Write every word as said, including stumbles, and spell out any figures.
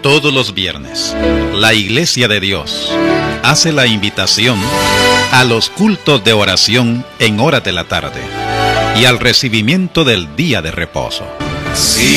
Todos los viernes, la Iglesia de Dios hace la invitación a los cultos de oración en horas de la tarde y al recibimiento del día de reposo. Sí.